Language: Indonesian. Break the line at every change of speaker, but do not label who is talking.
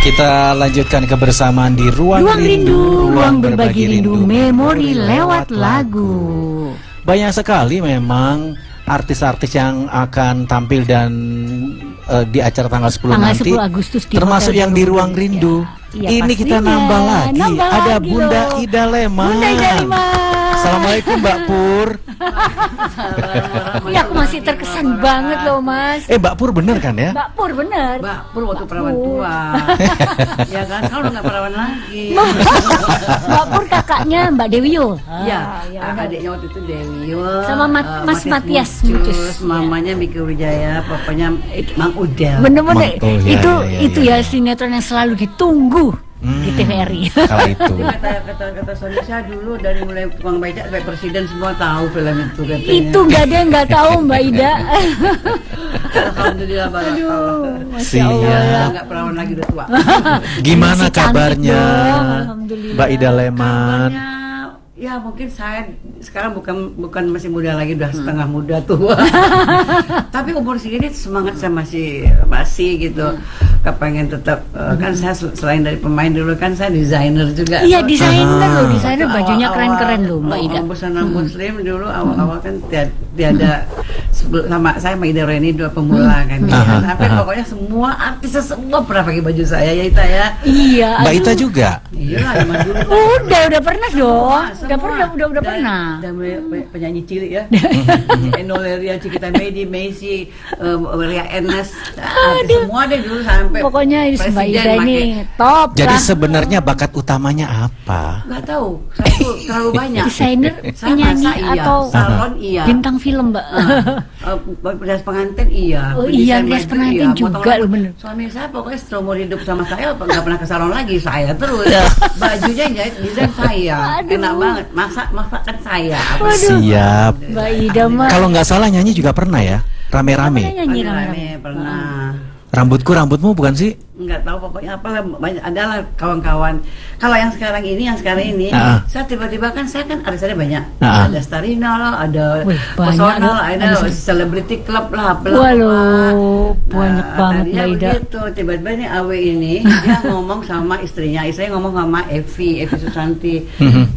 Kita lanjutkan kebersamaan di Ruang Rindu,
ruang berbagi rindu memori lewat lagu.
Banyak sekali memang artis-artis yang akan tampil dan di acara tanggal 10 nanti,
10 Agustus
termasuk yang di Ruang Rindu.
Ya,
ini kita nambah lagi, ada Bunda Ida Leman.
Bunda Ida Leman.
Assalamualaikum Mbak Pur.
Ya, aku masih terkesan banget loh Mas.
Mbak Pur bener kan ya?
Mbak Pur bener.
Mbak Pur waktu perawan tua. Ya kan, kalau udah nggak perawan lagi.
Mbak Pur kakaknya Mbak Dewi Yul.
Iya, adiknya waktu itu Dewi Yul.
Sama Mas Matias Mucus.
Mamanya Miki Wijaya, papanya Mang Udel.
Bener-bener
Oh,
itu ya sinetron yang selalu ditunggu di TVRI.
Kala itu.
Kata suami saya dulu dari mulai tukang becak sampai presiden semua tahu film itu katanya.
Itu nggak ada yang nggak tahu Mbak Ida.
Alhamdulillah banget.
Masya Allah.
Nggak perawan lagi udah tua.
Gimana
Masih cantik
kabarnya
dong, alhamdulillah.
Mbak Ida Leman?
Kabarnya, ya mungkin saya sekarang bukan masih muda lagi, udah setengah muda tua. Tapi umur segini semangat saya masih gitu. Kepengen tetap kan saya selain dari pemain dulu kan saya desainer juga.
Iya, desainer loh, desainer bajunya keren-keren loh Mbak Ida.
Busana muslim dulu awal-awal kan tiada sama saya sama Ida Reni dua pemula kan. Sampai pokoknya semua artis semua pernah pakai baju saya ya Ita ya.
Iya.
Mbak Ita juga?
Iya, zaman dulu.
Udah pernah dong. Udah pernah.
Dan penyanyi cilik ya. Enoleria, Cikita Medi, Messi, Ria Ernest, semua deh dulu sampai
pokoknya Mbak Ida ini top.
Jadi
lah.
sebenarnya bakat utamanya apa?
Nggak tahu, saya tuh terlalu banyak.
Desainer,
Saya
penyanyi
masak iya,
atau
salon iya,
bintang film Mbak.
Rias pengantin iya.
Oh iya,
pendesain
rias
baju
pengantin
iya,
juga
potong
loh,
rambut.
bener.
Suami saya pokoknya seumur hidup sama saya nggak pernah ke salon lagi, saya terus. Bajunya jahit desain saya, enak banget. Masakan saya.
Siap.
Mbak Ida mah.
Kalau nggak salah nyanyi juga pernah ya? Rame-rame.
Nyanyi
Rame pernah.
Rambutmu bukan sih?
Nggak tahu pokoknya apalah banyak adalah kawan-kawan. Kalau yang sekarang ini saya tiba-tiba kan saya kan arisannya banyak. Ada Starina lah, ada Personal, ada Celebrity Club lah,
waduh, banyak banget Mbak Ida.
Begitu tiba-tiba nih Awe ini dia ngomong sama istrinya ngomong sama Evi Susanti.